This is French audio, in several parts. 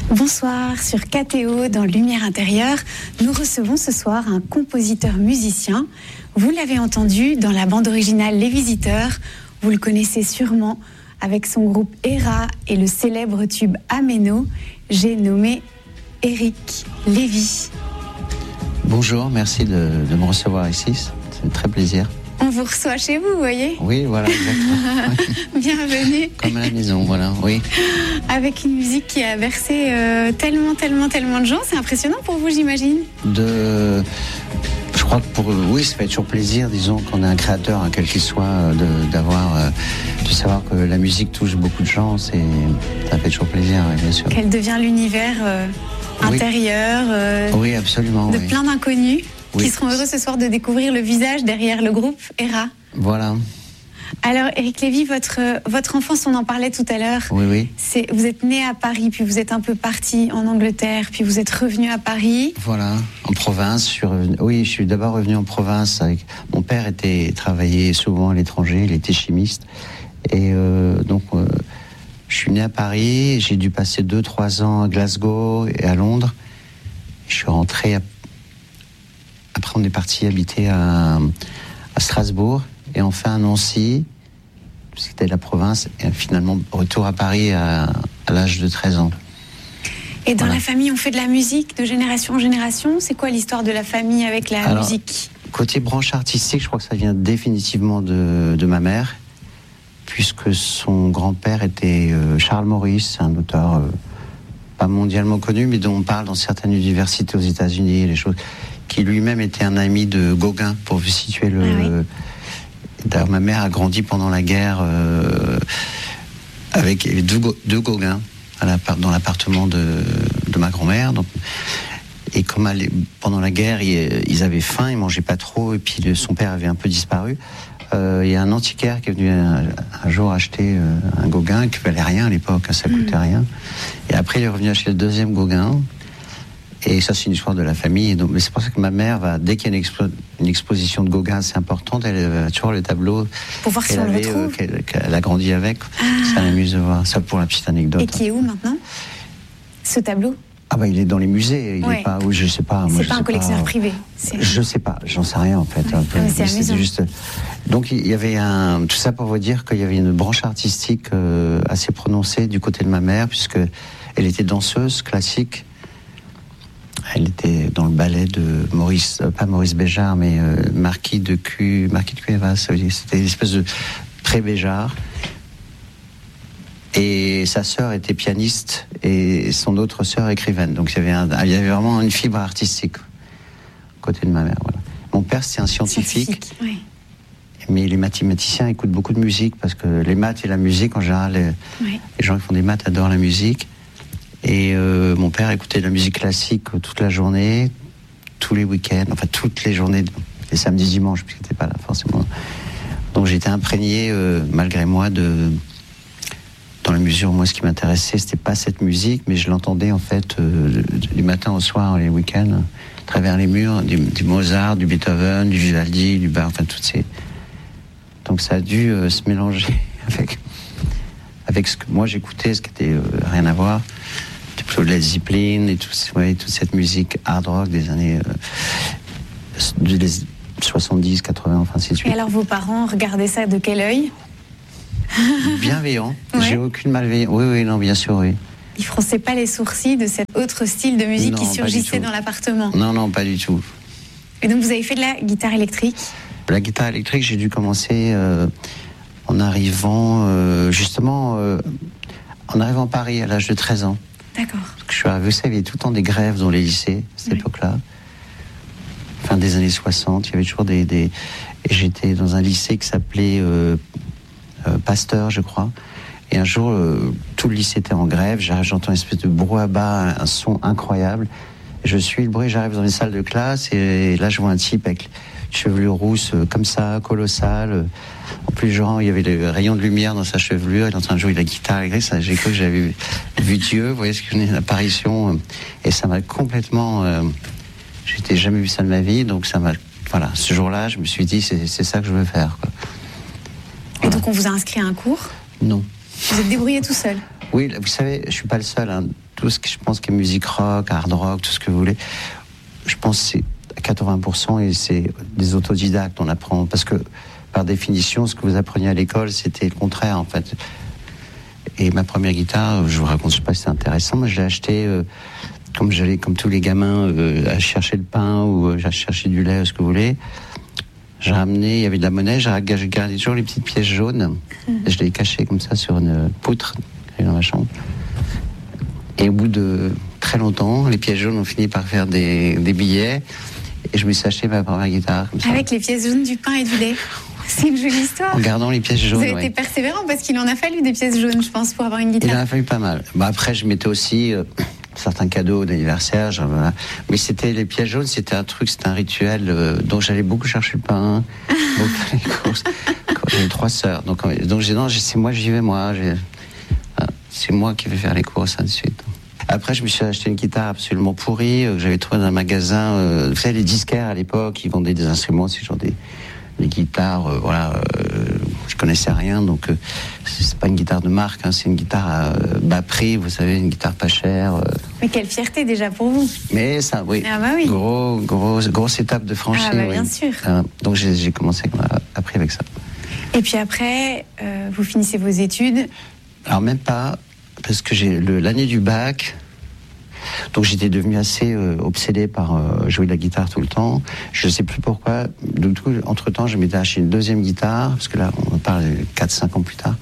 Bonsoir, sur KTO, dans Lumière Intérieure, nous recevons ce soir un compositeur-musicien. Vous l'avez entendu dans la bande originale Les Visiteurs, vous le connaissez sûrement avec son groupe Héra et le célèbre tube Améno. J'ai nommé Eric Lévy. Bonjour, merci de me recevoir ici, c'est un très plaisir. On vous reçoit chez vous, vous voyez ? Oui, voilà, exactement. Bienvenue. Comme à la maison, voilà, oui. Avec une musique qui a bercé tellement de gens, c'est impressionnant pour vous, j'imagine ? Je crois que oui, ça fait toujours plaisir, disons, qu'on est un créateur, hein, quel qu'il soit, de savoir que la musique touche beaucoup de gens, ça fait toujours plaisir, bien sûr. Qu'elle devient l'univers intérieur, oui, absolument, de plein d'inconnus. Qui seront heureux ce soir de découvrir le visage derrière le groupe Héra. Voilà. Alors, Eric Lévy, votre enfance, on en parlait tout à l'heure. Oui. Vous êtes né à Paris, puis vous êtes un peu parti en Angleterre, puis vous êtes revenu à Paris. Voilà, en province. Je suis d'abord revenu en province. Mon père travaillait souvent à l'étranger, il était chimiste. Et donc, je suis né à Paris, j'ai dû passer 2-3 ans à Glasgow et à Londres. Je suis rentré Après, on est parti habiter à Strasbourg et enfin à Nancy, c'était la province, et finalement retour à Paris à l'âge de 13 ans. Et dans la famille, on fait de la musique de génération en génération. C'est quoi l'histoire de la famille avec la musique ? Côté branche artistique, je crois que ça vient définitivement de ma mère, puisque son grand-père était Charles Maurice, un auteur pas mondialement connu, mais dont on parle dans certaines universités aux États-Unis, les choses... qui lui-même était un ami de Gauguin, pour vous situer D'ailleurs, ma mère a grandi pendant la guerre avec deux Gauguins dans l'appartement de ma grand-mère. Donc, et comme pendant la guerre, ils avaient faim, ils mangeaient pas trop, et puis son père avait un peu disparu. Il y a un antiquaire qui est venu un jour acheter un Gauguin qui valait rien à l'époque, ça coûtait rien. Et après, il est revenu acheter le deuxième Gauguin. Et ça, c'est une histoire de la famille. Mais c'est pour ça que ma mère dès qu'il y a une exposition de Gauguin assez importante, elle a toujours le tableau qu'elle a grandi avec. Ça m'amuse de voir ça, pour la petite anecdote. Et qui est où maintenant, ce tableau ? Il est dans les musées. Il est pas où, je sais pas. C'est pas un collectionneur privé. Je sais pas. J'en sais rien en fait. C'est amusant. Juste. Donc il y avait tout ça pour vous dire qu'il y avait une branche artistique assez prononcée du côté de ma mère, puisque elle était danseuse classique. Elle était dans le ballet de pas Maurice Béjart, mais Marquis de Cuevas. C'était une espèce de pré-Béjart. Et sa sœur était pianiste et son autre sœur écrivaine. Donc il y avait vraiment une fibre artistique côté de ma mère. Voilà. Mon père, c'est un scientifique. Oui. Mais les mathématiciens écoutent beaucoup de musique, parce que les maths et la musique, en général, les gens qui font des maths adorent la musique. Et mon père écoutait de la musique classique toute la journée, tous les week-ends, enfin toutes les journées, les samedis, dimanches, puisqu'il n'était pas là forcément. Donc j'étais imprégné, malgré moi, dans la mesure où moi, ce qui m'intéressait, c'était pas cette musique, mais je l'entendais en fait du matin au soir, les week-ends, à travers les murs, du Mozart, du Beethoven, du Vivaldi, du Bach, enfin toutes ces... Donc ça a dû se mélanger avec ce que moi j'écoutais, ce qui était rien à voir. Plutôt Led Zeppelin et toute cette musique hard rock des années 70, 80, enfin ainsi de suite. Et alors vos parents regardaient ça de quel œil ? Bienveillant. J'ai aucune malveillance. Oui, non, bien sûr, oui. Ils fronçaient pas les sourcils de cet autre style de musique qui surgissait dans l'appartement ? Non, pas du tout. Et donc vous avez fait de la guitare électrique ? La guitare électrique, j'ai dû commencer en arrivant en arrivant à Paris à l'âge de 13 ans. D'accord. Je suis arrivé, vous savez, il y avait tout le temps des grèves dans les lycées, à cette époque-là. Fin des années 60, il y avait toujours et j'étais dans un lycée qui s'appelait Pasteur, je crois. Et un jour, tout le lycée était en grève. J'entends une espèce de brouhaha, un son incroyable. Je suis le bruit, j'arrive dans une salle de classe et là, je vois un type avec chevelure rousse comme ça, colossale. En plus, genre, il y avait les rayons de lumière dans sa chevelure. Il est en train de jouer de la guitare électrique. J'ai cru que j'avais vu Dieu. Vous voyez ce que je une apparition. Et ça m'a complètement... j'étais jamais vu ça de ma vie. Donc ça m'a... Voilà, ce jour-là, je me suis dit, c'est ça que je veux faire, quoi. Et donc, on vous a inscrit à un cours ? Non. Vous êtes débrouillé tout seul ? Oui, vous savez, je suis pas le seul. Hein. tout ce que je pense qui est musique rock, hard rock, tout ce que vous voulez, je pense que c'est 80% et c'est des autodidactes. On apprend parce que par définition, ce que vous appreniez à l'école, c'était le contraire en fait. Et ma première guitare, je vous raconte, je sais pas si c'est intéressant, mais je l'ai achetée comme j'allais, comme tous les gamins, à chercher le pain ou à chercher du lait, ce que vous voulez. J'ai ramené, il y avait de la monnaie, j'ai gardé toujours les petites pièces jaunes. Et je l'ai caché comme ça sur une poutre dans ma chambre. Et au bout de très longtemps, les pièces jaunes ont fini par faire des billets. Et je me suis acheté ma première guitare. Comme ça. Avec les pièces jaunes, du pain et du lait. C'est une jolie histoire. En gardant les pièces jaunes. Vous avez été persévérant parce qu'il en a fallu des pièces jaunes, je pense, pour avoir une guitare. Il en a fallu pas mal. Après, je mettais aussi certains cadeaux d'anniversaire. Voilà. Mais c'était les pièces jaunes, c'était un rituel. Donc j'allais beaucoup chercher le pain, beaucoup faire les courses. J'avais 3 sœurs. Donc j'ai non, c'est moi, j'y vais moi. C'est moi qui vais faire les courses, ainsi de suite. Après, je me suis acheté une guitare absolument pourrie que j'avais trouvée dans un magasin. Vous savez, les disquaires à l'époque, ils vendaient des instruments, c'est genre des guitares, je connaissais rien, donc c'est pas une guitare de marque, hein, c'est une guitare à bas prix, vous savez, une guitare pas chère. Mais quelle fierté déjà pour vous. Mais ça, oui. Ah bah oui. Grosse étape de franchir. Ah bah bien sûr. Donc j'ai commencé après avec ça. Et puis après, vous finissez vos études. Alors même pas, parce que j'ai l'année du bac. Donc j'étais devenu assez obsédé par jouer de la guitare tout le temps. Je ne sais plus pourquoi. Du coup, entre-temps, je m'étais acheté une deuxième guitare, parce que là, on parle 4-5 ans plus tard.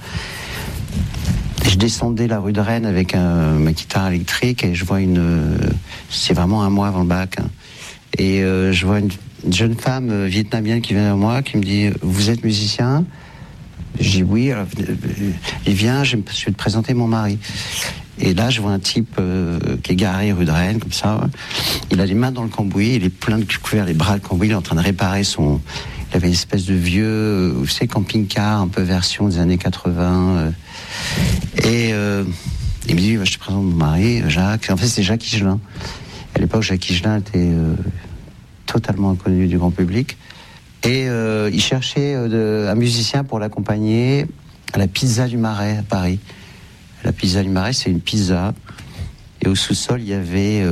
Et je descendais la rue de Rennes avec ma guitare électrique et je vois c'est vraiment un mois avant le bac. Hein. Et je vois une jeune femme vietnamienne qui vient vers moi, qui me dit « Vous êtes musicien ?» Je dis « Oui. » Il vient, je vais te présenter mon mari. Et là, je vois un type qui est garé rue de Rennes, comme ça. Il a les mains dans le cambouis, il est plein de couverts, les bras de cambouis, il est en train de réparer il avait une espèce de vieux, vous savez, camping-car, un peu version des années 80. Et il me dit, je te présente mon mari, Jacques. En fait, c'est Jacques Higelin. À l'époque, Jacques Higelin était totalement inconnu du grand public. Et il cherchait un musicien pour l'accompagner à la Pizza du Marais, à Paris. La Pizza du Marais, c'est une pizza. Et au sous-sol, il y avait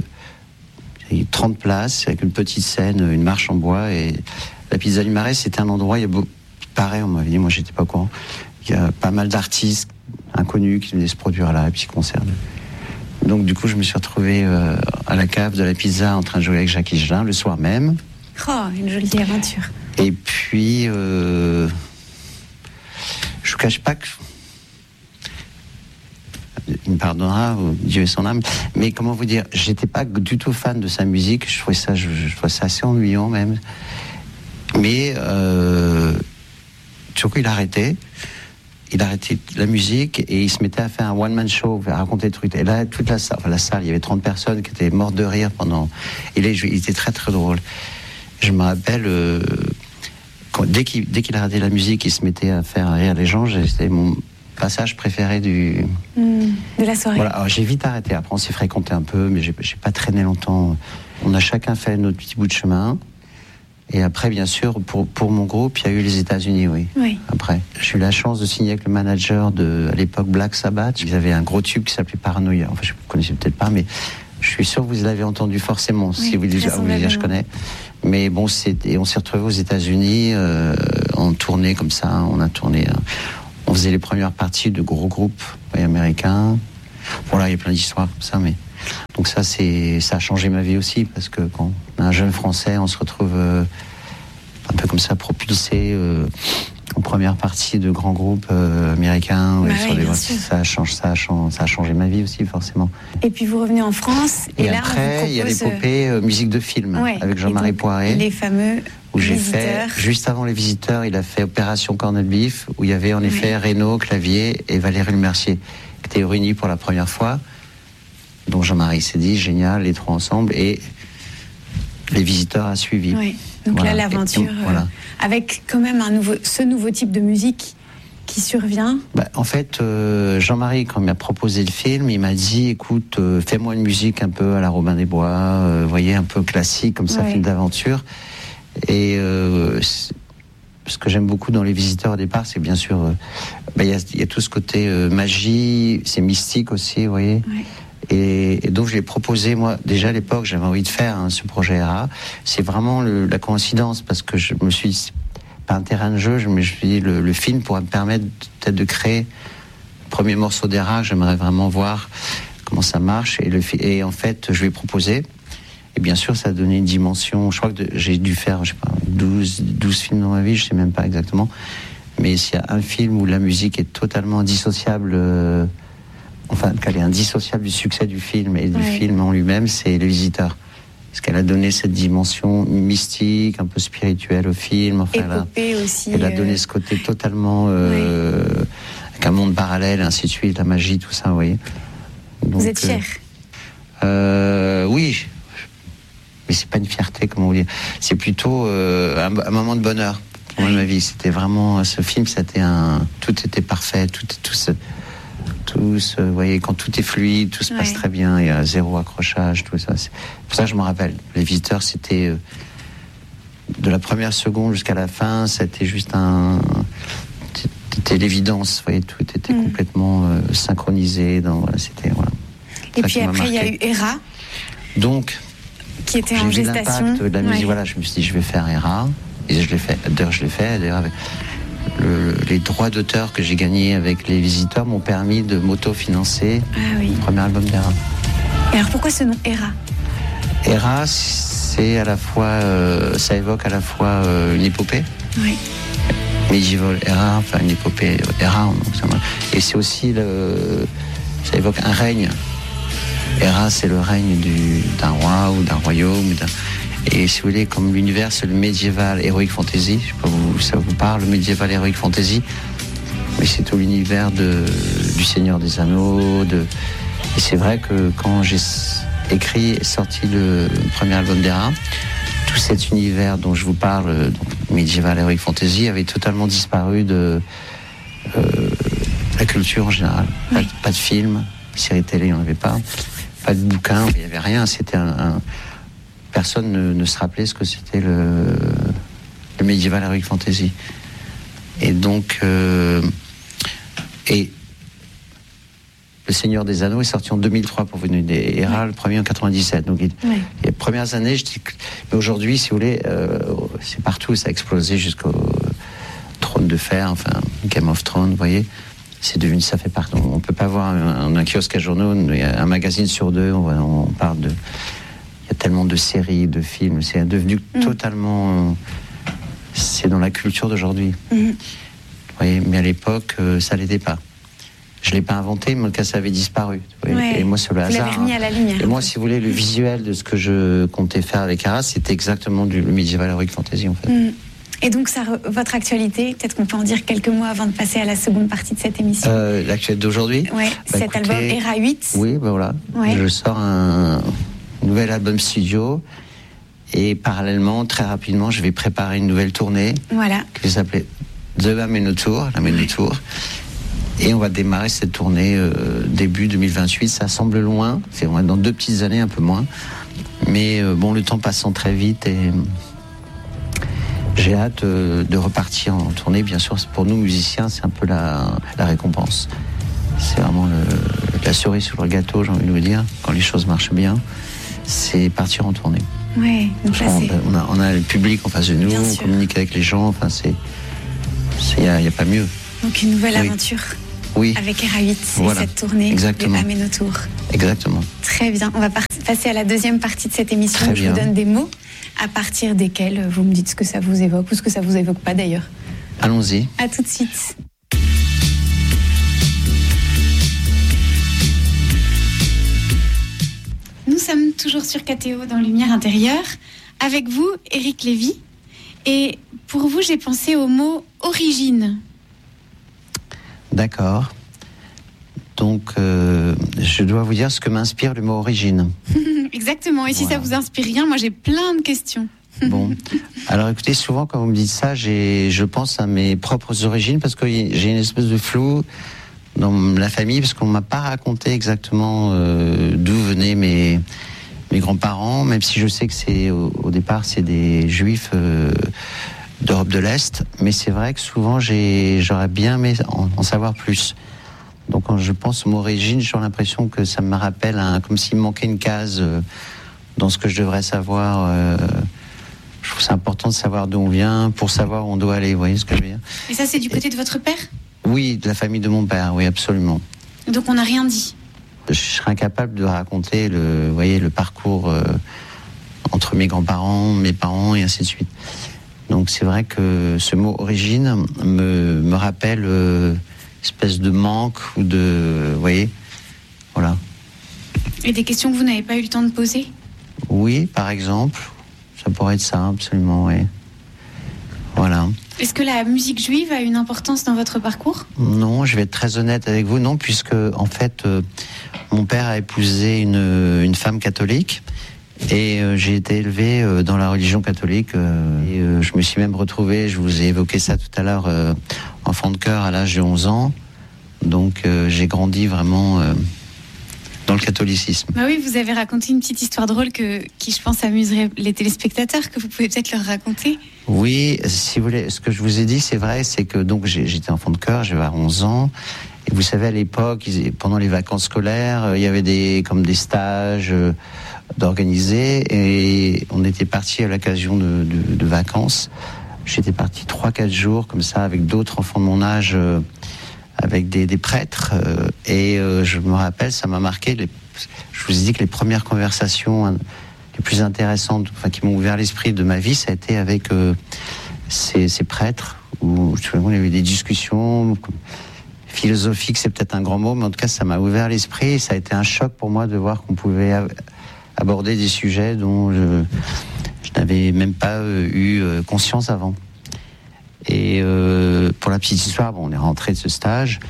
30 places, avec une petite scène, une marche en bois. Et la Pizza du Marais, c'était un endroit, pareil, on m'avait dit, moi j'étais pas au courant, il y a pas mal d'artistes inconnus qui venaient se produire là, et puis concerts. Donc du coup, je me suis retrouvé à la cave de la pizza en train de jouer avec Jacques Higelin le soir même. Oh, une jolie aventure. Et puis, je vous cache pas que il me pardonnera, Dieu et son âme, mais comment vous dire, j'étais pas du tout fan de sa musique, je trouvais ça assez ennuyant même, mais surtout il arrêtait la musique et il se mettait à faire un one-man show, à raconter des trucs, et là toute la salle, il y avait 30 personnes qui étaient mortes de rire et là il était très très drôle. Je me rappelle, dès qu'il arrêtait la musique, il se mettait à faire rire les gens, c'était mon passage préféré de la soirée. Voilà, alors j'ai vite arrêté. Après, on s'est fréquenté un peu, mais j'ai pas traîné longtemps. On a chacun fait notre petit bout de chemin. Et après, bien sûr, pour mon groupe, il y a eu les États-Unis, oui. Après, j'ai eu la chance de signer avec le manager à l'époque Black Sabbath. Ils avaient un gros tube qui s'appelait Paranoia. Enfin, je ne connaissais peut-être pas, mais je suis sûr que vous l'avez entendu forcément. Si vous dites, je connais. Mais bon, on s'est retrouvés aux États-Unis en tournée comme ça. On a tourné. On faisait les premières parties de gros groupes américains. Voilà, il y a plein d'histoires comme ça, mais donc ça a changé ma vie aussi, parce que quand on est un jeune Français, on se retrouve un peu comme ça propulsé en première partie de grands groupes américains. Sur les ça a changé ma vie aussi, forcément. Et puis vous revenez en France, et là après il y a l'épopée musique de film avec Jean-Marie Poiré. Les fameux où j'ai fait, juste avant Les Visiteurs, il a fait Opération Corned Beef, où il y avait en effet Renaud, clavier, et Valérie Lemercier, qui étaient réunis pour la première fois. Donc Jean-Marie s'est dit, génial, les trois ensemble, et Les Visiteurs a suivi. Oui. Donc là, l'aventure, avec quand même ce nouveau type de musique qui survient. En fait, Jean-Marie, quand il m'a proposé le film, il m'a dit, écoute, fais-moi une musique un peu à la Robin des Bois, voyez, un peu classique, comme ça, film d'aventure. Et ce que j'aime beaucoup dans Les Visiteurs au départ, c'est bien sûr, il y a tout ce côté magie, c'est mystique aussi, vous voyez. Et donc je l'ai proposé, moi, déjà à l'époque, j'avais envie de faire ce projet ERA. C'est vraiment la coïncidence, parce que je me suis dit, pas un terrain de jeu, mais je me suis dit, le film pourrait me permettre peut-être de créer le premier morceau d'ERA. J'aimerais vraiment voir comment ça marche. Et en fait, je lui ai proposé. Et bien sûr, ça a donné une dimension. Je crois que j'ai dû faire, je sais pas, 12 films dans ma vie, je sais même pas exactement. Mais s'il y a un film où la musique est totalement indissociable, qu'elle est indissociable du succès du film et du film en lui-même, c'est Les Visiteurs. Parce qu'elle a donné cette dimension mystique, un peu spirituelle au film. Épopée aussi. Elle a donné ce côté totalement avec un monde parallèle, ainsi de suite, la magie, tout ça, vous voyez. Donc, vous êtes fier Oui. Mais c'est pas une fierté, comment vous dire. C'est plutôt un moment de bonheur pour ma vie. C'était vraiment ce film, tout était parfait, vous voyez, quand tout est fluide, tout se passe très bien, il y a zéro accrochage, tout ça. C'est pour ça que je me rappelle. Les Visiteurs, c'était de la première seconde jusqu'à la fin, c'était juste c'était l'évidence, vous voyez, tout était complètement synchronisé. C'était voilà. Et puis après, il y a eu ERA. Donc, qui était en gestation. L'impact de la musique, voilà, je me suis dit, je vais faire ERA. Et je l'ai fait. D'ailleurs, avec les droits d'auteur que j'ai gagnés avec Les Visiteurs m'ont permis de m'auto-financer le premier album d'ERA. Et alors, pourquoi ce nom ERA ? ERA, c'est à la fois, ça évoque à la fois une épopée. Oui. Medieval ERA, enfin une épopée ERA. Et c'est aussi ça évoque un règne. ERA, c'est le règne d'un roi ou d'un royaume. Et si vous voulez, comme l'univers, c'est le médiéval heroic fantasy. Je sais pas si ça vous parle, le médiéval heroic fantasy. Mais c'est tout l'univers du Seigneur des Anneaux. Et c'est vrai que quand j'ai écrit et sorti le premier album d'ERA, tout cet univers dont je vous parle, médiéval heroic fantasy, avait totalement disparu de la culture en général. Pas de film, séries télé, il n'y en avait pas. Pas de bouquins, il n'y avait rien. C'était personne ne se rappelait ce que c'était le médiéval heroic fantasy. Et donc, et Le Seigneur des Anneaux est sorti en 2003 pour vous donner des ERA, le premier en 97. Donc, les premières années, mais aujourd'hui, si vous voulez, c'est partout, ça a explosé jusqu'au Trône de Fer, enfin Game of Thrones, vous voyez. C'est devenu, ça fait partie. On peut pas voir un kiosque à journaux, un magazine sur deux. On parle de. Il y a tellement de séries, de films. C'est devenu totalement. C'est dans la culture d'aujourd'hui. Vous voyez, mais à l'époque, ça l'était pas. Je l'ai pas inventé, mais ça avait disparu. Et moi, c'est le hasard. Vous l'avez remis à la lumière. Et moi, si vous voulez, le visuel de ce que je comptais faire avec Arras, c'était exactement le médiéval heroic fantasy, en fait. Et donc, votre actualité, peut-être qu'on peut en dire quelques mots avant de passer à la seconde partie de cette émission. L'actualité d'aujourd'hui. Cet album ERA 8. Oui, voilà. Je sors un nouvel album studio et parallèlement, très rapidement, je vais préparer une nouvelle tournée qui va s'appeler The Ameno Tour, l'Ameno Tour. Et on va démarrer cette tournée début 2028. Ça semble loin, c'est vrai, dans 2 petites années, un peu moins. Mais le temps passant très vite et j'ai hâte de repartir en tournée. Bien sûr, pour nous musiciens, c'est un peu la récompense. C'est vraiment la cerise sur le gâteau, j'ai envie de vous dire. Quand les choses marchent bien, c'est partir en tournée. Ouais, donc là, on a le public en face de nous, on communique avec les gens. Enfin, il y a pas mieux. Donc une nouvelle aventure. Oui. Avec ERA 8 et cette tournée de Ameno Tour. Exactement. Très bien. On va passer à la deuxième partie de cette émission. Je vous donne des mots à partir desquels vous me dites ce que ça vous évoque ou ce que ça vous évoque pas d'ailleurs. Allons-y. À tout de suite. Nous sommes toujours sur KTO dans Lumière Intérieure. Avec vous, Éric Lévy. Et pour vous, j'ai pensé au mot origine. D'accord. Donc, je dois vous dire ce que m'inspire le mot origine. Exactement. Et si ça vous inspire rien, moi j'ai plein de questions. Bon. Alors écoutez, souvent quand vous me dites ça, je pense à mes propres origines parce que j'ai une espèce de flou dans la famille parce qu'on m'a pas raconté exactement d'où venaient mes grands-parents, même si je sais que au départ c'est des juifs d'Europe de l'Est, mais c'est vrai que souvent j'aurais bien aimé en savoir plus. Donc quand je pense au mot origine, j'ai l'impression que ça me rappelle comme s'il me manquait une case dans ce que je devrais savoir. Je trouve c'est important de savoir d'où on vient pour savoir où on doit aller. Vous voyez ce que je veux dire? Et ça, c'est du côté de votre père? Oui, de la famille de mon père, oui, absolument. Donc on n'a rien dit? Je serais incapable de raconter le parcours entre mes grands-parents, mes parents et ainsi de suite. Donc c'est vrai que ce mot origine me rappelle espèce de manque ou de... Vous voyez? Voilà. Et des questions que vous n'avez pas eu le temps de poser? Oui, par exemple. Ça pourrait être ça, absolument, oui. Voilà. Est-ce que la musique juive a une importance dans votre parcours? Non, je vais être très honnête avec vous, non, puisque en fait, mon père a épousé une femme catholique et j'ai été élevé dans la religion catholique. Et je me suis même retrouvé, je vous ai évoqué ça tout à l'heure, enfant de chœur à l'âge de 11 ans. Donc j'ai grandi vraiment dans le catholicisme. Bah oui, vous avez raconté une petite histoire drôle qui, je pense, amuserait les téléspectateurs, que vous pouvez peut-être leur raconter. Oui, si vous voulez, ce que je vous ai dit, c'est vrai, c'est que donc j'étais enfant de chœur, j'avais 11 ans, et vous savez, à l'époque, pendant les vacances scolaires, il y avait des stages d'organiser, et on était partis à l'occasion de vacances. J'étais parti 3-4 jours, comme ça, avec d'autres enfants de mon âge, avec des prêtres, et je me rappelle, ça m'a marqué, je vous ai dit que les premières conversations les plus intéressantes, qui m'ont ouvert l'esprit de ma vie, ça a été avec ces prêtres, où on avait des discussions philosophiques, c'est peut-être un grand mot, mais en tout cas ça m'a ouvert l'esprit, et ça a été un choc pour moi de voir qu'on pouvait aborder des sujets dont je n'avais même pas eu conscience avant. Et pour la petite histoire, on est rentré de ce stage,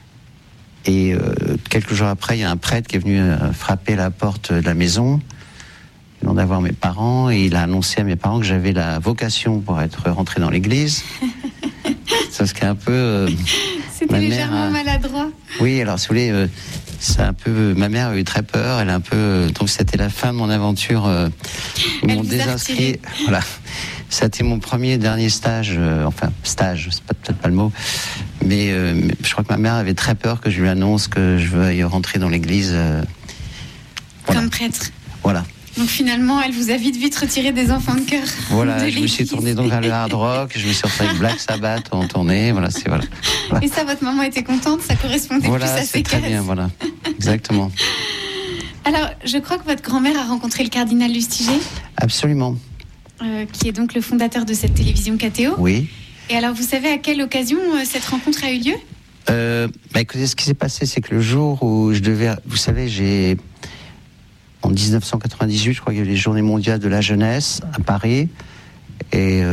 et quelques jours après, il y a un prêtre qui est venu frapper la porte de la maison, demandé à voir mes parents, et il a annoncé à mes parents que j'avais la vocation pour être rentré dans l'église. C'est ce qui est un peu... C'était légèrement maladroit. Oui, alors si vous voulez, c'est un peu... Ma mère a eu très peur, elle a un peu... Donc c'était la fin de mon aventure. Ils m'ont désinscrit. Voilà. C'était mon premier et dernier stage, stage, c'est peut-être pas le mot, mais je crois que ma mère avait très peur que je lui annonce que je veuille rentrer dans l'église. Comme prêtre. Voilà. Donc finalement, elle vous a vite retiré des enfants de chœur. Voilà, je me suis tourné donc vers le hard rock, je me suis retrouvé avec Black Sabbath en tournée, voilà. Et ça, votre maman était contente, ça correspondait plus à ses cases. Voilà, c'est très bien, voilà, exactement. Alors, je crois que votre grand-mère a rencontré le cardinal Lustiger. Absolument. Qui est donc le fondateur de cette télévision KTO. Oui. Et alors, vous savez à quelle occasion cette rencontre a eu lieu? Écoutez, ce qui s'est passé, c'est que le jour où je devais... Vous savez, en 1998, je crois qu'il y a eu les Journées mondiales de la jeunesse à Paris. Et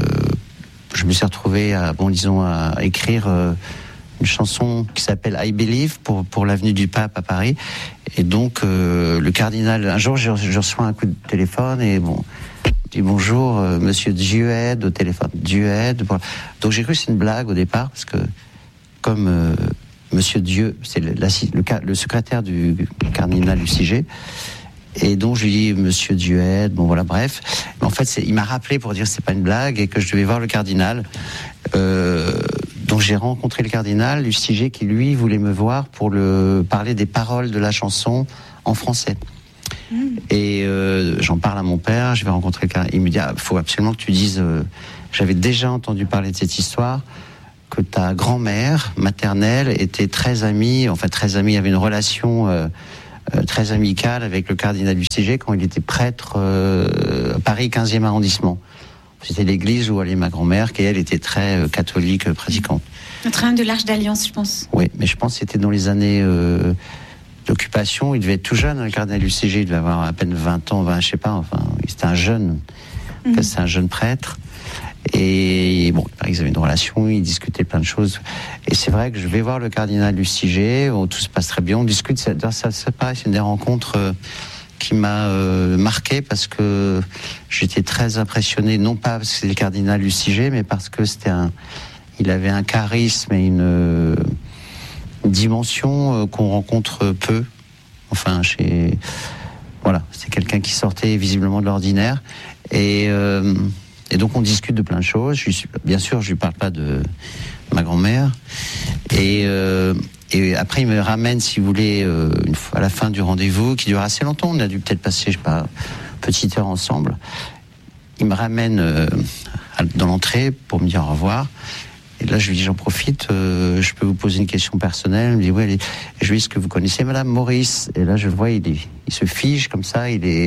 je me suis retrouvé à écrire une chanson qui s'appelle I Believe pour l'avenue du Pape à Paris. Et donc, le cardinal... Un jour, je reçois un coup de téléphone et je dis bonjour, monsieur Dued au téléphone. Dued. Donc j'ai cru que c'est une blague au départ, parce que comme monsieur Dieu, c'est le secrétaire du cardinal Lustiger, et donc je lui dis monsieur Dued, bref. Mais en fait, il m'a rappelé pour dire que c'est pas une blague et que je devais voir le cardinal. Donc j'ai rencontré le cardinal Lustiger qui lui voulait me voir pour parler des paroles de la chanson en français. Et j'en parle à mon père, je vais rencontrer le cardinal. Il me dit, faut absolument que tu dises, j'avais déjà entendu parler de cette histoire, que ta grand-mère maternelle était très amie, il y avait une relation très amicale avec le cardinal Lustiger quand il était prêtre à Paris 15e arrondissement. C'était l'église où allait ma grand-mère, qui elle était très catholique, pratiquante. Notre homme de l'Arche d'Alliance, je pense. Oui, mais je pense que c'était dans les années d'occupation. Il devait être tout jeune, le cardinal Lustiger, il devait avoir à peine 20 ans, je sais pas, c'était un jeune. C'est un jeune prêtre. Et ils avaient une relation, ils discutaient plein de choses. Et c'est vrai que je vais voir le cardinal Lustiger, tout se passe très bien, on discute. Ça paraît, c'est une des rencontres qui m'a marqué parce que j'étais très impressionné, non pas parce que c'est le cardinal Lustiger, mais parce que il avait un charisme et une dimension qu'on rencontre peu. C'est quelqu'un qui sortait visiblement de l'ordinaire. Et donc on discute de plein de choses. Bien sûr, je lui parle pas de ma grand-mère. Et Et après, il me ramène, si vous voulez, une fois à la fin du rendez-vous, qui dure assez longtemps. On a dû peut-être passer, je sais pas, petite heure ensemble. Il me ramène dans l'entrée pour me dire au revoir. Et là, je lui dis, j'en profite, je peux vous poser une question personnelle. Il me dit, oui, et je lui dis, est-ce que vous connaissez Madame Maurice? Et là, je le vois, il se fige comme ça,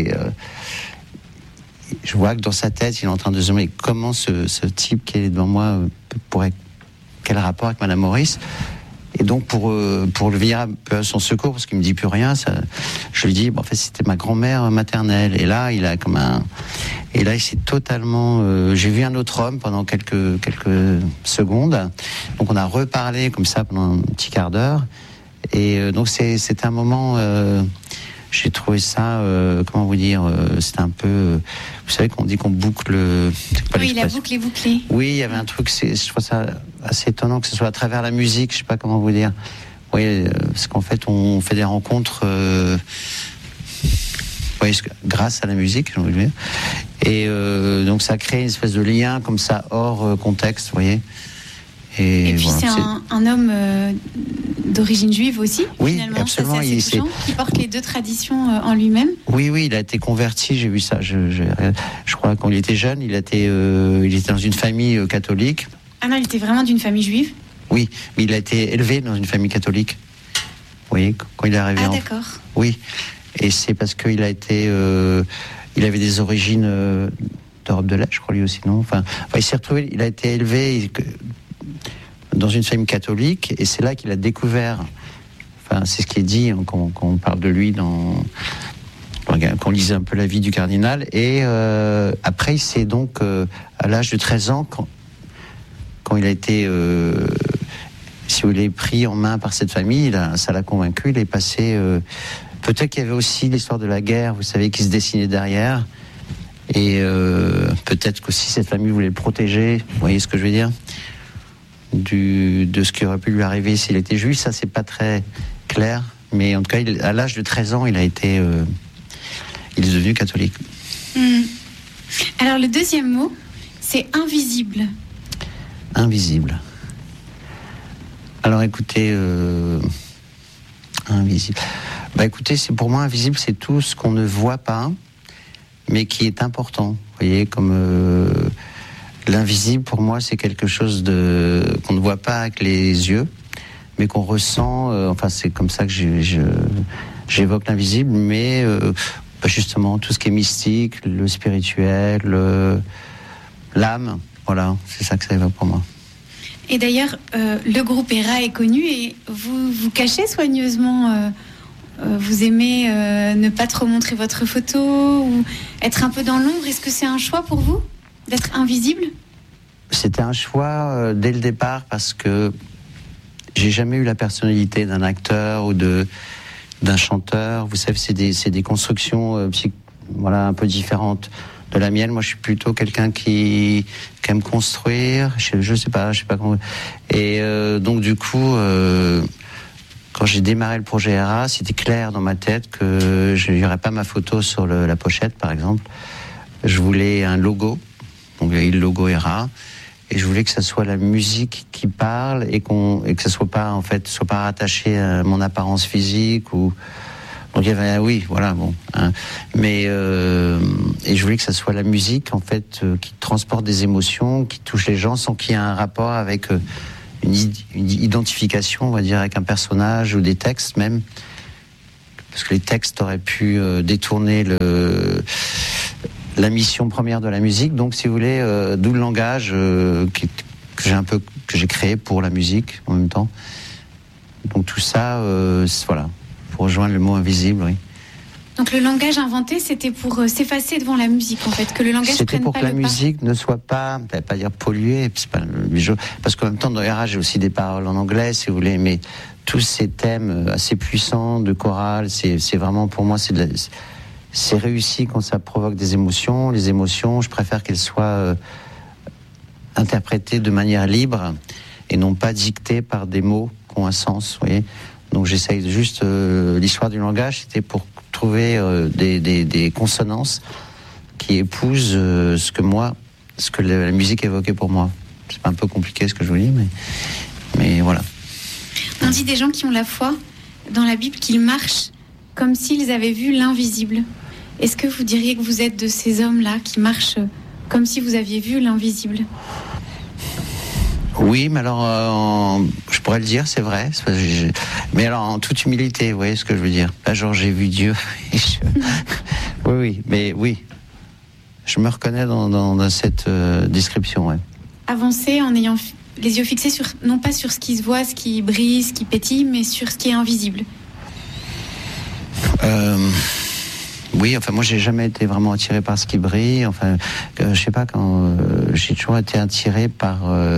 je vois que dans sa tête, il est en train de se demander comment ce type qui est devant moi quel rapport avec Madame Maurice? Et donc, pour le venir un peu à son secours, parce qu'il me dit plus rien, je lui dis, en fait, c'était ma grand-mère maternelle. Et là, il s'est totalement, j'ai vu un autre homme pendant quelques secondes. Donc, on a reparlé comme ça pendant un petit quart d'heure. Et donc, c'était un moment, j'ai trouvé ça, comment vous dire, c'était un peu, vous savez qu'on dit qu'on boucle. Oui, la boucle est bouclée. Oui, il y avait un truc, je trouve ça assez étonnant que ce soit à travers la musique, je sais pas comment vous dire. Oui, parce qu'en fait, on fait des rencontres, grâce à la musique, j'ai envie de dire. Et donc, ça crée une espèce de lien comme ça hors contexte, vous voyez. Et puis voilà, c'est un homme d'origine juive aussi, oui, finalement, absolument. Ça, c'est assez touchant, qui porte les deux traditions en lui-même. Oui, il a été converti, j'ai vu ça. Je crois quand il était jeune, il était dans une famille catholique. Ah non, il était vraiment d'une famille juive? Oui, mais il a été élevé dans une famille catholique. Vous voyez, quand il est arrivé. Ah d'accord. Oui, et c'est parce qu'il a été, il avait des origines d'Europe de l'Est, je crois lui aussi, non. Enfin, il s'est retrouvé, il a été élevé dans une famille catholique, et c'est là qu'il a découvert, enfin c'est ce qui est dit quand on parle de lui quand on lisait un peu la vie du cardinal, et après il s'est donc à l'âge de 13 ans, quand il a été si vous voulez pris en main par cette famille, ça l'a convaincu, il est passé, peut-être qu'il y avait aussi l'histoire de la guerre, vous savez, qui se dessinait derrière, et peut-être qu'aussi cette famille voulait le protéger, vous voyez ce que je veux dire, de ce qui aurait pu lui arriver s'il était juif. Ça, c'est pas très clair, mais en tout cas, à l'âge de 13 ans, il est devenu catholique. Alors, le deuxième mot, c'est invisible. Invisible. Alors, écoutez, invisible. Écoutez, pour moi, invisible, c'est tout ce qu'on ne voit pas, mais qui est important. Vous voyez, comme l'invisible, pour moi, c'est quelque chose qu'on ne voit pas avec les yeux, mais qu'on ressent. Enfin, c'est comme ça que j'évoque l'invisible, mais justement, tout ce qui est mystique, le spirituel, l'âme, voilà, c'est ça que ça évoque pour moi. Et d'ailleurs, le groupe ERA est connu, et vous cachez soigneusement. Vous aimez ne pas trop montrer votre photo, ou être un peu dans l'ombre. Est-ce que c'est un choix pour vous d'être invisible? C'était un choix dès le départ, parce que j'ai jamais eu la personnalité d'un acteur ou d'un chanteur. Vous savez, c'est des constructions un peu différentes de la mienne. Moi, je suis plutôt quelqu'un qui aime construire. Je sais pas comment. Et donc du coup, quand j'ai démarré le projet ERA, c'était clair dans ma tête que je n'y aurais pas ma photo sur la pochette, par exemple. Je voulais un logo, donc il y a eu le logo ERA, et je voulais que ça soit la musique qui parle, et que ça soit pas rattaché à mon apparence physique ou. Donc il y avait mais et je voulais que ça soit la musique en fait qui transporte des émotions, qui touche les gens sans qu'il y ait un rapport avec une identification, on va dire, avec un personnage ou des textes même, parce que les textes auraient pu détourner la mission première de la musique. Donc si vous voulez, d'où le langage que j'ai créé pour la musique en même temps. Donc tout ça, voilà. Pour rejoindre le mot invisible, oui. Donc le langage inventé, c'était pour s'effacer devant la musique, en fait, que le langage c'était prenne pour pas que le la musique ne soit pas, pas dire polluée, c'est pas parce qu'en même temps dans ERA j'ai aussi des paroles en anglais, si vous voulez, mais tous ces thèmes assez puissants de chorale, c'est vraiment pour moi c'est réussi quand ça provoque des émotions. Les émotions, je préfère qu'elles soient interprétées de manière libre et non pas dictées par des mots qui ont un sens, vous voyez. Donc j'essaye juste, l'histoire du langage, c'était pour trouver des consonances qui épousent ce que la musique évoquait pour moi. C'est pas un peu compliqué ce que je vous dis, mais voilà. On dit des gens qui ont la foi dans la Bible qu'ils marchent comme s'ils avaient vu l'invisible. Est-ce que vous diriez que vous êtes de ces hommes-là qui marchent comme si vous aviez vu l'invisible ? Oui, mais alors, je pourrais le dire, c'est vrai. Mais alors, en toute humilité, vous voyez ce que je veux dire ? Pas genre, j'ai vu Dieu. Oui, mais oui. Je me reconnais dans cette description, ouais. Avancer en ayant les yeux fixés non pas sur ce qui se voit, ce qui brille, ce qui pétille, mais sur ce qui est invisible. Oui, enfin moi j'ai jamais été vraiment attiré par ce qui brille. Enfin, je sais pas, quand j'ai toujours été attiré par.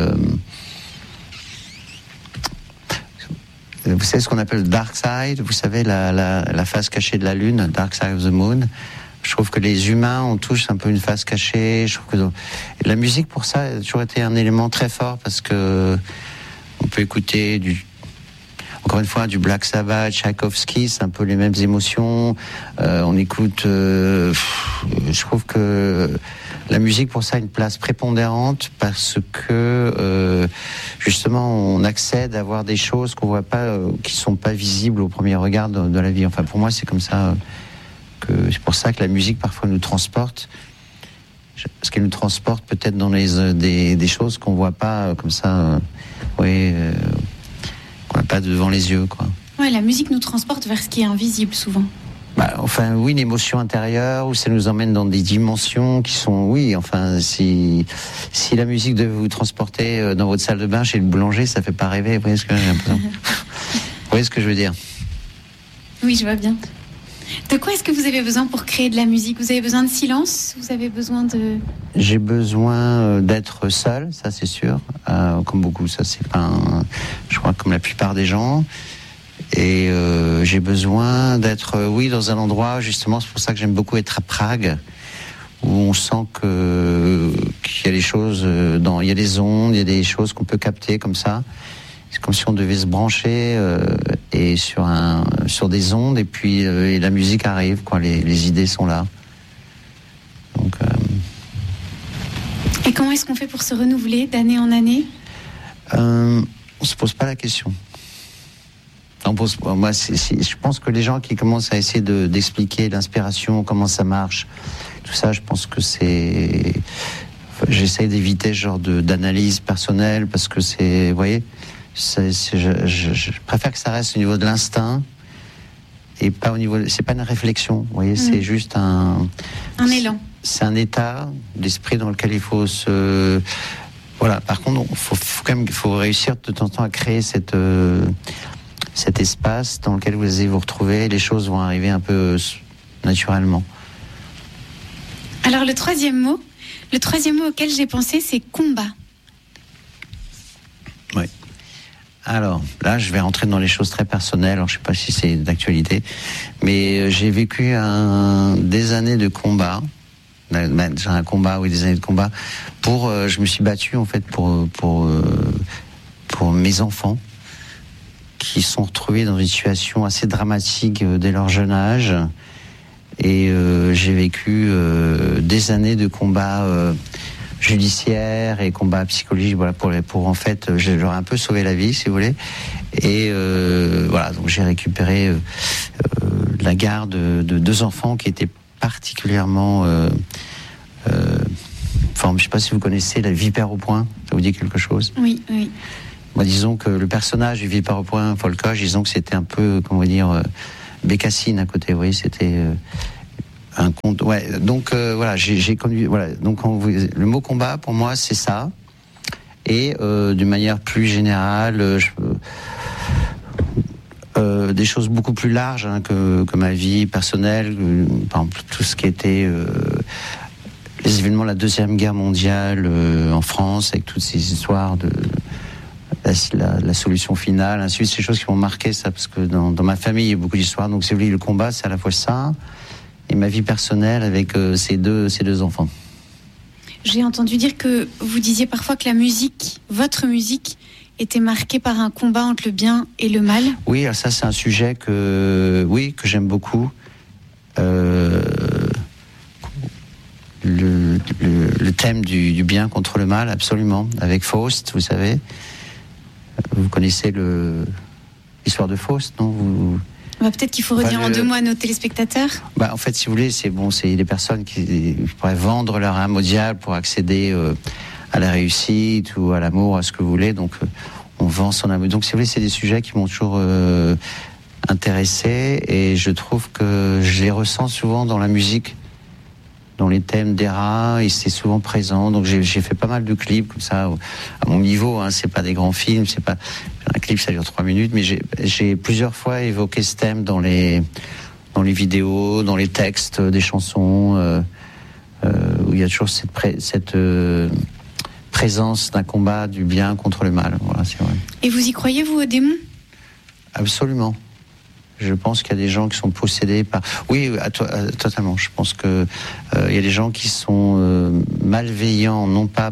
Vous savez ce qu'on appelle le dark side. Vous savez la face cachée de la lune, dark side of the moon. Je trouve que les humains ont tous un peu une face cachée. Je trouve que la musique pour ça a toujours été un élément très fort parce que on peut écouter encore une fois, du Black Sabbath, Tchaïkovski, c'est un peu les mêmes émotions. On écoute. Je trouve que la musique, pour ça, a une place prépondérante parce que justement, on accède à voir des choses qu'on voit pas, qui sont pas visibles au premier regard de la vie. Enfin, pour moi, c'est comme ça. C'est pour ça que la musique parfois nous transporte. Parce qu'elle nous transporte peut-être dans des choses qu'on voit pas comme ça. Qu'on n'a pas devant les yeux, quoi. Ouais, la musique nous transporte vers ce qui est invisible souvent. Enfin, oui, une émotion intérieure, où ça nous emmène dans des dimensions qui sont, oui, enfin, si la musique devait vous transporter dans votre salle de bain chez le boulanger, ça fait pas rêver. Vous voyez ce que j'ai l'impression. Vous voyez ce que je veux dire? Oui, je vois bien. De quoi est-ce que vous avez besoin pour créer de la musique ? Vous avez besoin de silence ? Vous avez besoin de... J'ai besoin d'être seul, ça c'est sûr. Comme beaucoup, ça c'est pas... je crois comme la plupart des gens. Et j'ai besoin d'être, dans un endroit, justement, c'est pour ça que j'aime beaucoup être à Prague, où on sent qu'il y a des choses, il y a des ondes, il y a des choses qu'on peut capter comme ça. C'est comme si on devait se brancher et sur des ondes, et puis et la musique arrive, quoi. Les idées sont là. Donc, Et comment est-ce qu'on fait pour se renouveler d'année en année ? On se pose pas la question. Moi, je pense que les gens qui commencent à essayer d'expliquer l'inspiration, comment ça marche, tout ça, je pense que c'est... J'essaie d'éviter ce genre d'analyse personnelle, parce que c'est... Vous voyez, je préfère que ça reste au niveau de l'instinct, et pas au niveau... C'est pas une réflexion, vous voyez, c'est juste un élan. C'est un état d'esprit dans lequel il faut se... Voilà, par contre, il faut réussir de temps en temps à créer cet espace dans lequel vous allez vous retrouver, les choses vont arriver un peu naturellement. Alors le troisième mot auquel j'ai pensé, c'est combat. Oui. Alors là, je vais rentrer dans les choses très personnelles. Alors, je ne sais pas si c'est d'actualité, mais j'ai vécu des années de combat. J'ai un combat, oui, des années de combat. Je me suis battu en fait pour mes enfants, qui sont retrouvés dans une situation assez dramatique dès leur jeune âge. Et j'ai vécu des années de combats judiciaires et combats psychologiques, voilà, pour en fait, je leur ai un peu sauvé la vie, si vous voulez. Et voilà, donc j'ai récupéré la garde de 2 enfants qui étaient particulièrement... je ne sais pas si vous connaissez la Vipère au point, ça vous dit quelque chose ? Oui, oui. Moi, disons que le personnage du Vipère au point, Folcoche, disons que c'était un peu, comment dire, Bécassine à côté, vous voyez, c'était un conte. Ouais, donc voilà, j'ai connu. Voilà, donc le mot combat pour moi c'est ça. Et d'une manière plus générale, des choses beaucoup plus larges que ma vie personnelle, par exemple tout ce qui était les événements de la Deuxième Guerre mondiale en France, avec toutes ces histoires de la solution finale, ainsi de suite, ces choses qui m'ont marqué, ça, parce que dans ma famille il y a beaucoup d'histoires. Donc, si vous voulez, le combat, c'est à la fois ça et ma vie personnelle avec ces deux enfants. J'ai entendu dire que vous disiez parfois que votre musique, était marquée par un combat entre le bien et le mal. Oui, alors ça, c'est un sujet que j'aime beaucoup. Le thème du bien contre le mal, absolument, avec Faust, vous savez. Vous connaissez l'histoire de Faust, non peut-être qu'il faut redire en 2 mots à nos téléspectateurs. En fait, si vous voulez, c'est des personnes qui pourraient vendre leur âme au diable pour accéder à la réussite ou à l'amour, à ce que vous voulez. Donc, on vend son âme. Donc, si vous voulez, c'est des sujets qui m'ont toujours intéressé, et je trouve que je les ressens souvent dans la musique, dans les thèmes d'Héra, et c'est souvent présent. Donc, j'ai fait pas mal de clips comme ça, à mon niveau. C'est pas des grands films, c'est pas un clip, ça dure 3 minutes, mais j'ai plusieurs fois évoqué ce thème dans les vidéos, dans les textes des chansons, où il y a toujours cette présence d'un combat du bien contre le mal. Voilà, c'est vrai. Et vous y croyez, vous, aux démons ? Absolument. Je pense qu'il y a des gens qui sont possédés par... Oui, totalement. Je pense que il y a des gens qui sont malveillants, non pas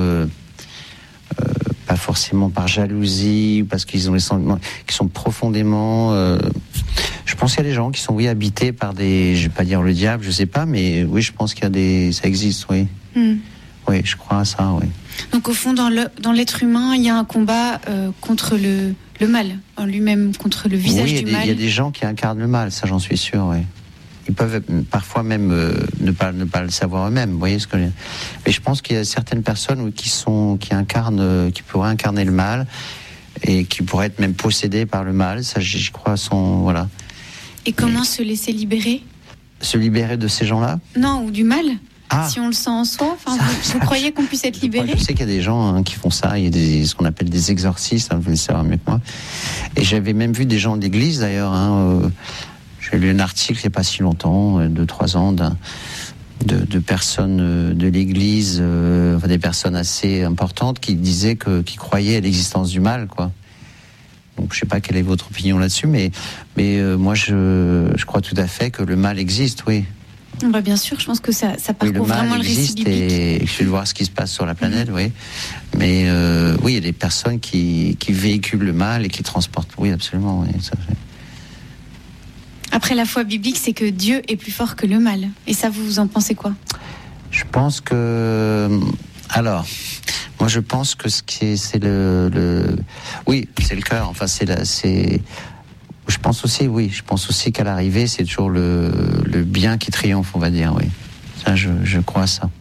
pas forcément par jalousie, parce qu'ils ont les sentiments qui sont profondément... je pense qu'il y a des gens qui sont, habités par des... Je vais pas dire le diable, je sais pas, mais oui, je pense qu'il y a des... Ça existe, oui. Oui, je crois à ça, oui. Donc, au fond, dans l'être humain, il y a un combat contre le mal, en lui-même, contre le visage du mal. Il y a des gens qui incarnent le mal, ça j'en suis sûr, oui. Ils peuvent parfois même ne pas le savoir eux-mêmes, vous voyez ce que je veux dire. Mais je pense qu'il y a certaines personnes qui pourraient incarner le mal, et qui pourraient être même possédées par le mal, ça j'y crois, voilà. Et comment se laisser libérer ? Se libérer de ces gens-là ? Non, ou du mal ? Si on le sent en soi, vous croyez qu'on puisse être libéré ? Je sais qu'il y a des gens qui font ça, il y a ce qu'on appelle des exorcistes, vous le savez mieux que moi. Et j'avais même vu des gens d'église d'ailleurs, j'ai lu un article il n'y a pas si longtemps, 2-3 ans, de personnes de l'église, des personnes assez importantes qui disaient qui croyaient à l'existence du mal, quoi. Donc je ne sais pas quelle est votre opinion là-dessus, mais moi je crois tout à fait que le mal existe, oui. Bien sûr, je pense que ça parcourt vraiment le récit biblique. Et je vais voir ce qui se passe sur la planète, oui. Mais il y a des personnes qui véhiculent le mal et qui transportent. Oui, absolument, oui, ça fait. Après, la foi biblique, c'est que Dieu est plus fort que le mal. Et ça, vous en pensez quoi ? Je pense que... Alors, moi je pense que c'est le... Oui, c'est le cœur, enfin c'est... Je pense aussi qu'à l'arrivée, c'est toujours le bien qui triomphe, on va dire, oui. Ça, je crois à ça.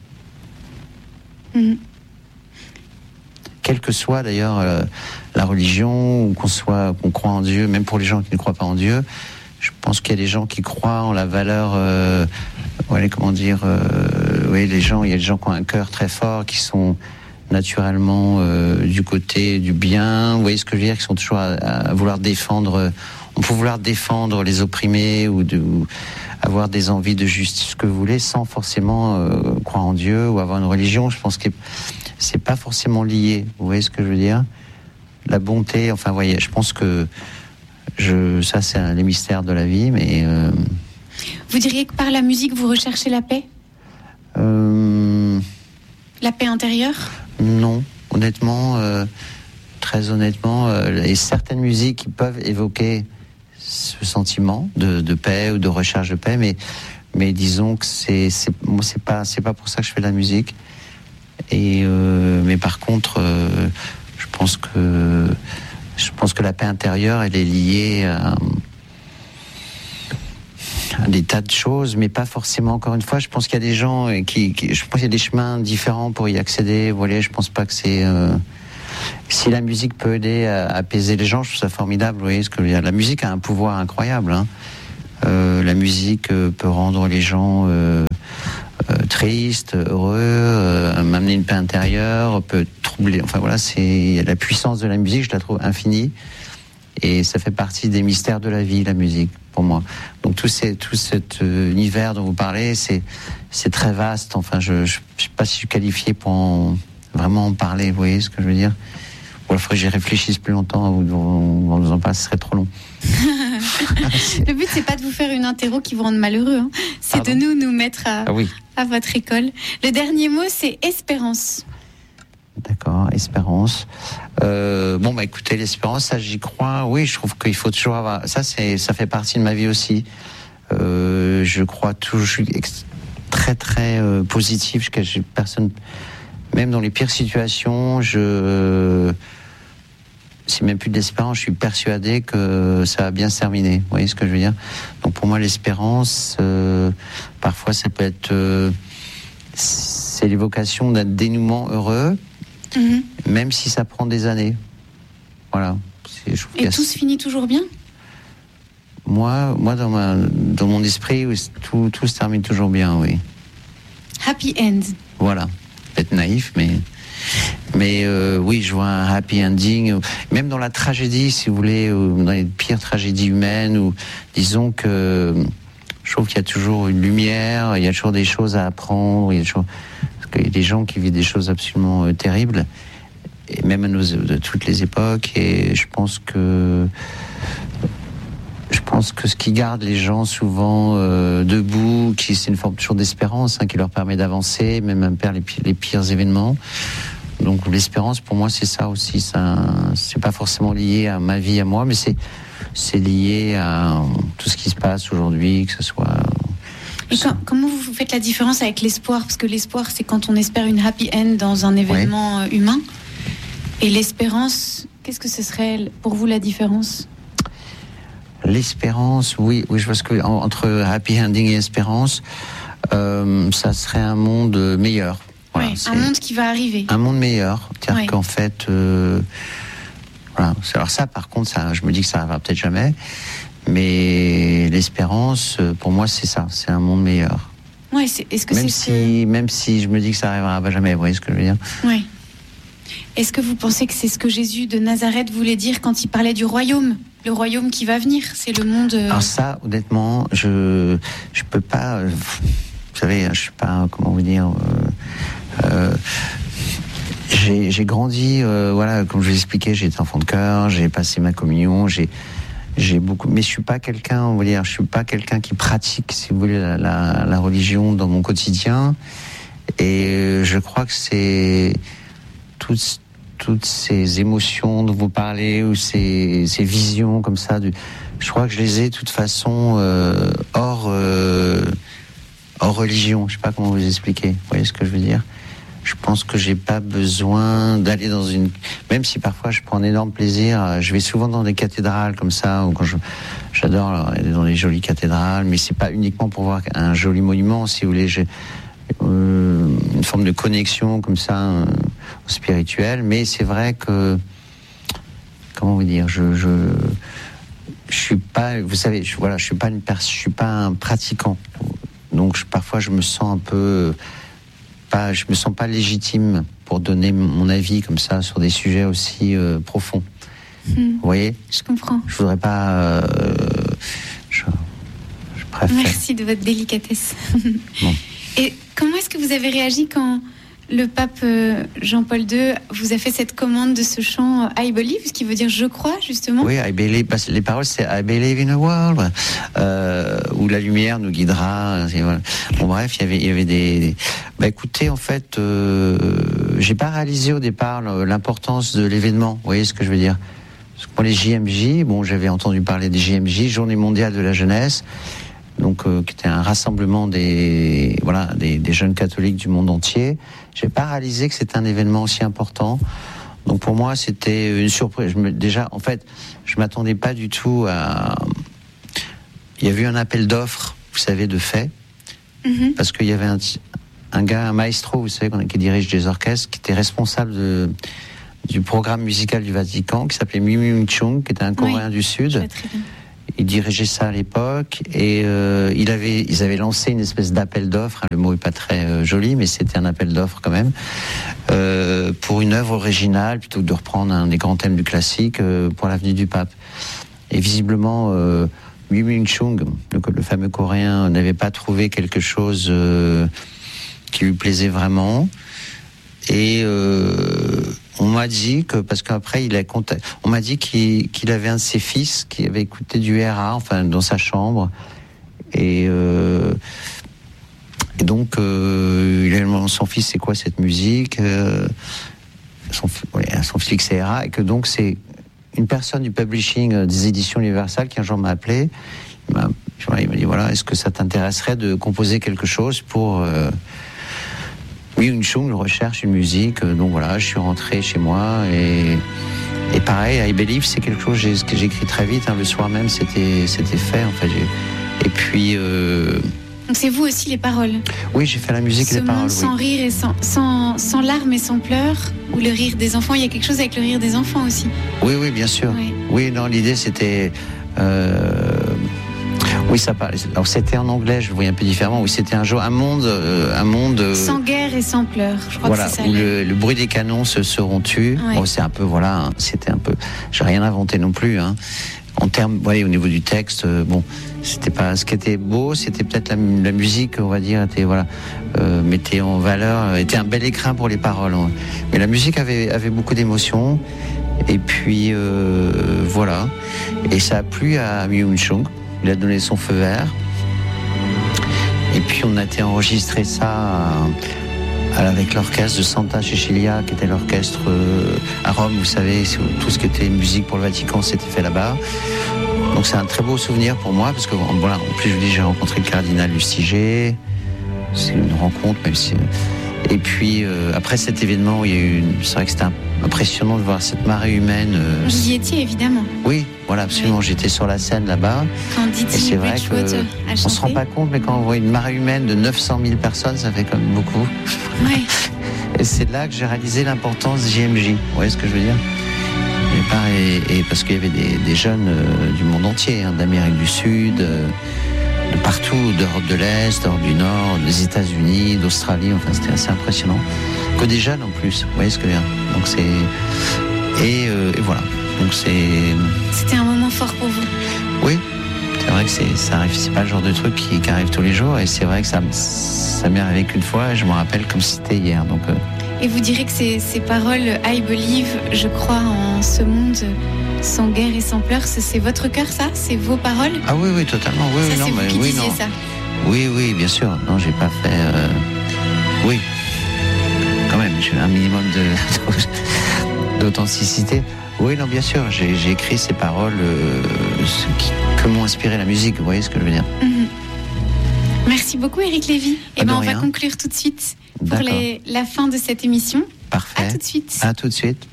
Quelle que soit d'ailleurs la religion, ou qu'on croit en Dieu, même pour les gens qui ne croient pas en Dieu, je pense qu'il y a des gens qui croient en la valeur, les gens, il y a des gens qui ont un cœur très fort, qui sont naturellement du côté du bien, vous voyez ce que je veux dire, qui sont toujours à vouloir défendre... On peut vouloir défendre les opprimés ou avoir des envies de justice, ce que vous voulez, sans forcément croire en Dieu ou avoir une religion. Je pense que c'est pas forcément lié. Vous voyez ce que je veux dire ? La bonté, enfin, voyez, je pense que ça, c'est les mystères de la vie, mais... Vous diriez que par la musique, vous recherchez la paix ? La paix intérieure ? Non, honnêtement, très honnêtement, et certaines musiques qui peuvent évoquer ce sentiment de paix ou de recherche de paix, mais disons que c'est pas pour ça que je fais de la musique. Et mais par contre, je pense que la paix intérieure, elle est liée à des tas de choses, mais pas forcément. Encore une fois, je pense qu'il y a des gens je pense qu'il y a des chemins différents pour y accéder. Vous voyez, je pense pas que c'est si la musique peut aider à apaiser les gens, je trouve ça formidable. Vous voyez ce que je veux dire. La musique a un pouvoir incroyable. La musique peut rendre les gens tristes, heureux, m'amener une paix intérieure, peut troubler. Enfin voilà, c'est la puissance de la musique, je la trouve infinie, et ça fait partie des mystères de la vie, la musique, pour moi. Donc tout cet univers dont vous parlez, c'est très vaste. Enfin, je sais pas si je suis qualifié pour vraiment en parler, vous voyez ce que je veux dire. Ou il faudrait que j'y réfléchisse plus longtemps, on nous en parle, ce serait trop long. Le but, c'est pas de vous faire une interro qui vous rende malheureux, hein. C'est de nous mettre à votre école. Le dernier mot, c'est espérance. D'accord, espérance. Écoutez, l'espérance, ça j'y crois. Oui, je trouve qu'il faut toujours avoir... Ça fait partie de ma vie aussi. Je crois toujours... Je suis très, très positif. Personne... Même dans les pires situations, c'est même plus de l'espérance, je suis persuadé que ça va bien se terminer. Vous voyez ce que je veux dire? Donc pour moi, l'espérance, parfois ça peut être... c'est l'évocation d'un dénouement heureux, même si ça prend des années. Voilà. Et tout se finit toujours bien? Moi dans mon esprit, tout se termine toujours bien, oui. Happy end. Voilà. Peut-être naïf, mais oui, je vois un happy ending. Même dans la tragédie, si vous voulez, ou dans les pires tragédies humaines, ou disons que je trouve qu'il y a toujours une lumière, il y a toujours des choses à apprendre, il y a des gens qui vivent des choses absolument terribles, et même de toutes les époques, et je pense que ce qui garde les gens souvent debout, c'est une forme toujours d'espérance, qui leur permet d'avancer, même à perdre les pires événements. Donc l'espérance, pour moi, c'est ça aussi. C'est pas forcément lié à ma vie, à moi, mais c'est lié à tout ce qui se passe aujourd'hui, que ce soit... Et comment vous faites la différence avec l'espoir? Parce que l'espoir, c'est quand on espère une happy end dans un événement humain. Et l'espérance, qu'est-ce que ce serait pour vous la différence? L'espérance, oui, je pense que entre happy ending et espérance, ça serait un monde meilleur. Voilà, un monde qui va arriver. Un monde meilleur. C'est-à-dire qu'en fait, voilà. Alors ça, par contre, je me dis que ça n'arrivera peut-être jamais. Mais l'espérance, pour moi, c'est ça. C'est un monde meilleur. Ouais, même si je me dis que ça n'arrivera jamais. Vous voyez ce que je veux dire? Oui. Est-ce que vous pensez que c'est ce que Jésus de Nazareth voulait dire quand il parlait du royaume? Le royaume qui va venir, c'est le monde... Alors ça, honnêtement, je peux pas... vous savez, je suis pas... Comment vous dire... j'ai grandi, voilà, comme je vous expliquais, j'ai été enfant de chœur, j'ai passé ma communion, j'ai beaucoup... Mais je suis pas quelqu'un, on va dire, je suis pas quelqu'un qui pratique, si vous voulez, la religion dans mon quotidien. Et je crois que c'est... Toutes ces émotions dont vous parlez, ou ces visions comme ça, je crois que je les ai de toute façon hors religion. Je sais pas comment vous expliquer. Vous voyez ce que je veux dire? Je pense que j'ai pas besoin d'aller dans une... Même si parfois je prends un énorme plaisir, je vais souvent dans des cathédrales comme ça, ou quand j'adore aller dans des jolies cathédrales, mais c'est pas uniquement pour voir un joli monument, si vous voulez. J'ai une forme de connexion comme ça spirituelle, mais c'est vrai que, comment vous dire, je suis pas, vous savez, je suis pas un pratiquant, donc parfois je me sens un peu je me sens pas légitime pour donner mon avis comme ça sur des sujets aussi profonds. Vous voyez? Je comprends. Je voudrais pas. Je préfère. Merci de votre délicatesse. Bon. Et comment est-ce que vous avez réagi quand le pape Jean-Paul II vous a fait cette commande de ce chant I Believe, ce qui veut dire je crois, justement? Oui, I Believe, parce que les paroles c'est I Believe in a world où la lumière nous guidera. Voilà. Bon, bref, il y avait des... écoutez, en fait, j'ai pas réalisé au départ l'importance de l'événement. Vous voyez ce que je veux dire? Parce que pour les JMJ, j'avais entendu parler des JMJ, Journée mondiale de la jeunesse, donc qui était un rassemblement des jeunes catholiques du monde entier. J'ai pas réalisé que c'était un événement aussi important. Donc pour moi, c'était une surprise. Déjà, en fait, je m'attendais pas du tout à... Il y avait eu un appel d'offres, vous savez, de fait, parce qu'il y avait un gars, un maestro, vous savez, qui dirige des orchestres, qui était responsable du programme musical du Vatican, qui s'appelait Mi Myung Chung, qui était un Coréen du Sud. Il dirigeait ça à l'époque, et ils avaient lancé une espèce d'appel d'offres. Le mot est pas très joli, mais c'était un appel d'offres quand même, pour une œuvre originale, plutôt que de reprendre un des grands thèmes du classique, pour l'avenue du pape. Et visiblement, Mi Myung Chung, le fameux Coréen, n'avait pas trouvé quelque chose qui lui plaisait vraiment. Et on m'a dit que, parce qu'après on m'a dit qu'il avait un de ses fils qui avait écouté du RA, enfin dans sa chambre, et donc il a demandé son fils c'est quoi cette musique, son fils c'est RA, et que donc c'est une personne du publishing des éditions Universal qui un jour m'a appelé, il m'a dit voilà, est-ce que ça t'intéresserait de composer quelque chose pour Oui, une Chung recherche une musique, donc voilà, je suis rentré chez moi et pareil, I Believe, c'est quelque chose que j'ai écrit très vite, hein, le soir même c'était fait en fait. Et puis... Donc c'est vous aussi les paroles. Oui, j'ai fait la musique et les paroles. Sans rire et sans larmes et sans pleurs, ou le rire des enfants, il y a quelque chose avec le rire des enfants aussi. Oui, bien sûr. Oui, non, l'idée c'était... Oui, ça parlait. Alors c'était en anglais, je le voyais un peu différemment. Oui, c'était un monde sans guerre et sans pleurs. Je crois voilà, que c'est ça. Où le bruit des canons se seront tus. Ouais. Bon, c'est un peu voilà, c'était un peu. J'ai rien inventé non plus. Hein. En termes, au niveau du texte, bon, c'était pas. Ce qui était beau, c'était peut-être la musique, on va dire, était mettait en valeur, était un bel écrin pour les paroles. Hein. Mais la musique avait beaucoup d'émotions. Et puis voilà. Et ça a plu à Myung Chung. Il a donné son feu vert. Et puis on a été enregistrer ça avec l'orchestre de Santa Cecilia, qui était l'orchestre à Rome. Vous savez, tout ce qui était musique pour le Vatican, c'était fait là-bas. Donc c'est un très beau souvenir pour moi, parce que voilà, en plus je vous dis, j'ai rencontré le cardinal Lustiger. C'est une rencontre, même si... Et puis après cet événement, c'est vrai que c'était impressionnant de voir cette marée humaine. Vous y étiez évidemment. Oui, voilà, absolument. Oui. J'étais sur la scène là-bas. Et c'est vrai qu'on se rend pas compte, mais quand on voit une marée humaine de 900 000 personnes, ça fait quand même beaucoup. Ouais. Et c'est là que j'ai réalisé l'importance JMJ. Vous voyez ce que je veux dire ? Et parce qu'il y avait des jeunes du monde entier, hein, d'Amérique du Sud. De partout, d'Europe de l'Est, d'Europe du Nord, des États-Unis, d'Australie, enfin c'était assez impressionnant. Que des jeunes en plus, vous voyez ce que je veux dire. Donc c'est... Et voilà. Donc C'était un moment fort pour vous. Oui, c'est vrai que ça arrive, c'est pas le genre de truc qui arrive tous les jours, et c'est vrai que ça m'est arrivé qu'une fois, et je me rappelle comme si c'était hier. Donc, Et vous direz que ces paroles, I believe, je crois en ce monde sans guerre et sans pleurs, c'est votre cœur, ça ? C'est vos paroles ? Ah oui, totalement. Oui, ça, non, c'est vous qui disiez ça ? Oui, bien sûr. Non, j'ai pas fait... Oui, quand même, j'ai un minimum d'authenticité. Oui, non, bien sûr, j'ai écrit ces paroles que m'ont inspiré la musique, vous voyez ce que je veux dire. Merci beaucoup, Éric Lévy. On va conclure tout de suite pour la fin de cette émission. Parfait. À tout de suite. À tout de suite.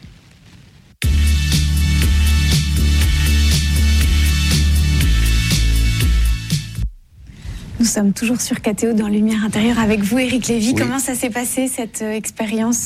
Nous sommes toujours sur KTO dans Lumière Intérieure avec vous, Éric Lévy. Oui. Comment ça s'est passé, cette expérience ?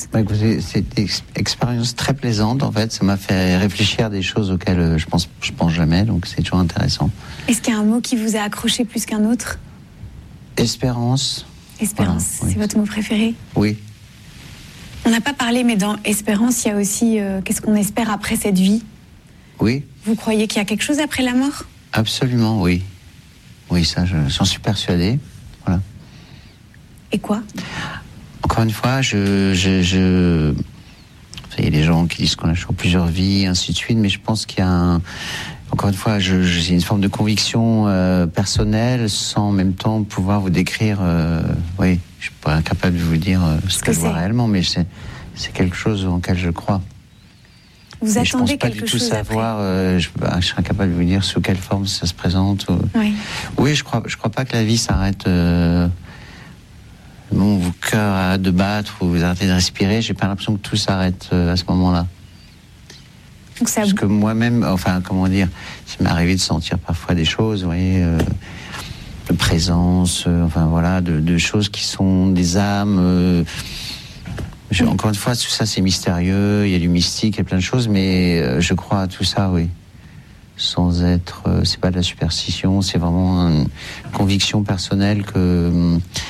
C'était une expérience très plaisante, en fait. Ça m'a fait réfléchir à des choses auxquelles je pense jamais, donc c'est toujours intéressant. Est-ce qu'il y a un mot qui vous a accroché plus qu'un autre ? Espérance. Espérance, voilà, c'est votre mot préféré ? Oui. On n'a pas parlé, mais dans Espérance, il y a aussi qu'est-ce qu'on espère après cette vie ? Oui. Vous croyez qu'il y a quelque chose après la mort ? Absolument, oui. Oui, ça, j'en suis persuadé. Voilà. Et quoi ? Encore une fois, il y a des gens qui disent qu'on a plusieurs vies, ainsi de suite, mais je pense qu'il y a encore une fois, j'ai une forme de conviction personnelle, sans en même temps pouvoir vous décrire. Oui, je suis pas incapable de vous dire ce que je vois réellement, mais c'est quelque chose en lequel je crois. Vous attendez quelque chose après ? Je ne pense pas du tout savoir. Je serais incapable de vous dire sous quelle forme ça se présente. Oui, je crois pas que la vie s'arrête. Vos cœurs arrêtent de battre ou vous arrêtez de respirer. J'ai pas l'impression que tout s'arrête à ce moment-là. Donc ça... Parce que moi-même, enfin, comment dire, ça m'est arrivé de sentir parfois des choses, vous voyez, de présence, enfin voilà, de choses qui sont des âmes. Encore une fois, tout ça c'est mystérieux, il y a du mystique, il y a plein de choses, mais je crois à tout ça, oui. Sans être, c'est pas de la superstition, c'est vraiment une conviction personnelle que